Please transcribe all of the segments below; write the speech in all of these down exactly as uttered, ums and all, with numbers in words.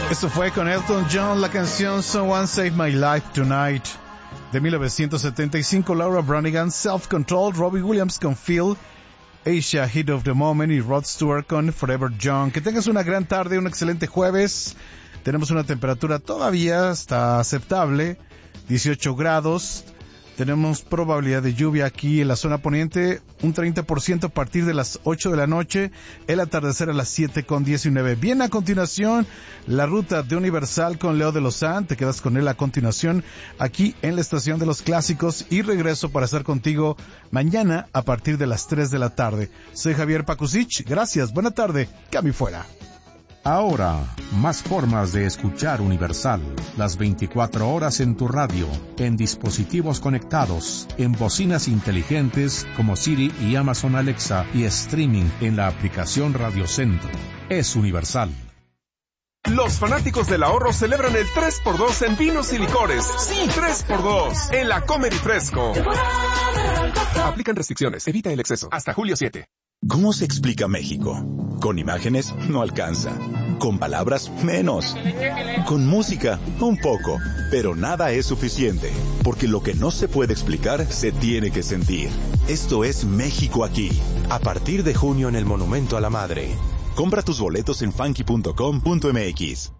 Esto fue con Elton John, la canción Someone Save My Life Tonight de mil novecientos setenta y cinco, Laura Branigan, Self Control, Robbie Williams con Feel, Asia Hit of the Moment y Rod Stewart con Forever Young. Que tengas una gran tarde, un excelente jueves. Tenemos una temperatura todavía está aceptable, dieciocho grados. Tenemos probabilidad de lluvia aquí en la zona poniente, un treinta por ciento a partir de las ocho de la noche, el atardecer a las siete con diecinueve. Bien, a continuación, la ruta de Universal con Leo de Lozán. Te quedas con él a continuación aquí en la estación de los clásicos y regreso para estar contigo mañana a partir de las tres de la tarde. Soy Javier Pakusich, gracias, buena tarde, Cami fuera. Ahora, más formas de escuchar Universal. Las veinticuatro horas en tu radio, en dispositivos conectados, en bocinas inteligentes como Siri y Amazon Alexa y streaming en la aplicación Radio Centro. Es Universal. Los fanáticos del ahorro celebran el tres por dos en vinos y licores. Sí, tres por dos en la Comer y Fresco. Aplican restricciones, evita el exceso. Hasta julio siete. ¿Cómo se explica México? Con imágenes no alcanza. Con palabras menos. Con música un poco. Pero nada es suficiente. Porque lo que no se puede explicar se tiene que sentir. Esto es México aquí. A partir de junio en el Monumento a la Madre. Compra tus boletos en funky punto com punto m x.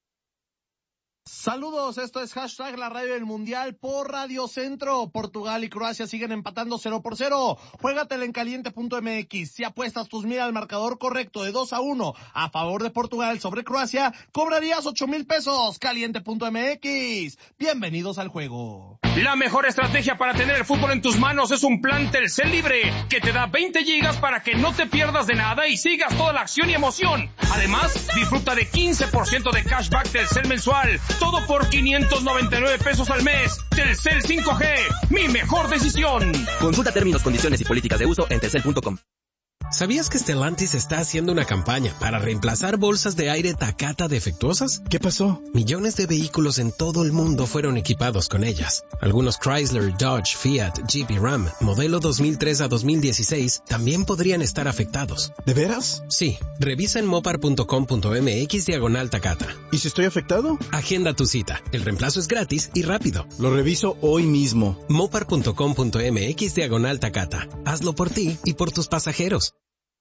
Saludos, esto es hashtag la radio del mundial por Radio Centro. Portugal y Croacia siguen empatando cero por cero. Juégatela en caliente punto m x. Si apuestas tus mil al marcador correcto de dos a uno a favor de Portugal sobre Croacia, cobrarías ocho mil pesos. caliente punto m x. Bienvenidos al juego. La mejor estrategia para tener el fútbol en tus manos es un plan Telcel Libre que te da veinte gigas para que no te pierdas de nada y sigas toda la acción y emoción. Además, disfruta de quince por ciento de cashback Telcel mensual. Todo por quinientos noventa y nueve pesos al mes. Telcel cinco G, mi mejor decisión. Consulta términos, condiciones y políticas de uso en telcel punto com. ¿Sabías que Stellantis está haciendo una campaña para reemplazar bolsas de aire Takata defectuosas? ¿Qué pasó? Millones de vehículos en todo el mundo fueron equipados con ellas. Algunos Chrysler, Dodge, Fiat, Jeep y Ram, modelo dos mil tres a dos mil dieciséis, también podrían estar afectados. ¿De veras? Sí. Revisa en mopar punto com punto m x diagonal Takata. ¿Y si estoy afectado? Agenda tu cita. El reemplazo es gratis y rápido. Lo reviso hoy mismo. mopar punto com punto m x diagonal Takata. Hazlo por ti y por tus pasajeros.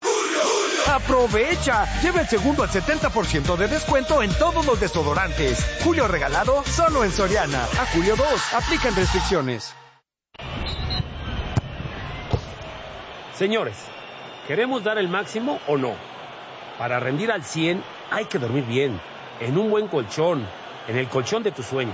¡Aprovecha! Lleva el segundo al setenta por ciento de descuento en todos los desodorantes. Julio regalado solo en Soriana. A julio dos. Aplican restricciones. Señores, ¿queremos dar el máximo o no? Para rendir al cien hay que dormir bien, en un buen colchón, en el colchón de tus sueños.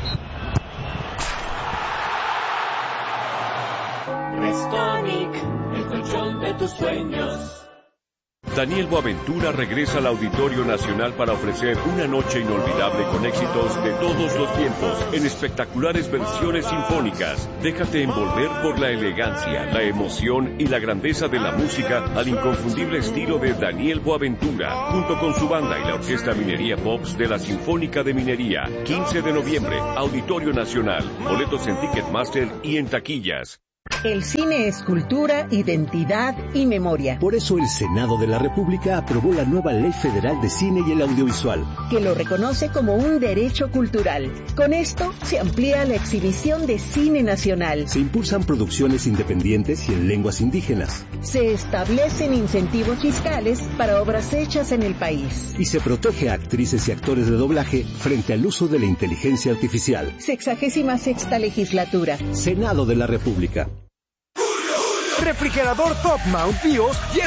Restonic, el colchón de tus sueños. Daniel Boaventura regresa al Auditorio Nacional para ofrecer una noche inolvidable con éxitos de todos los tiempos en espectaculares versiones sinfónicas. Déjate envolver por la elegancia, la emoción y la grandeza de la música al inconfundible estilo de Daniel Boaventura, junto con su banda y la Orquesta Minería Pops de la Sinfónica de Minería. quince de noviembre, Auditorio Nacional. Boletos en Ticketmaster y en taquillas. El cine es cultura, identidad y memoria. Por eso el Senado de la República aprobó la nueva Ley Federal de Cine y el Audiovisual, que lo reconoce como un derecho cultural. Con esto se amplía la exhibición de cine nacional. Se impulsan producciones independientes y en lenguas indígenas. Se establecen incentivos fiscales para obras hechas en el país. Y se protege a actrices y actores de doblaje frente al uso de la inteligencia artificial. Sexagésima sexta legislatura. Senado de la República. Refrigerador Top Mount BIOS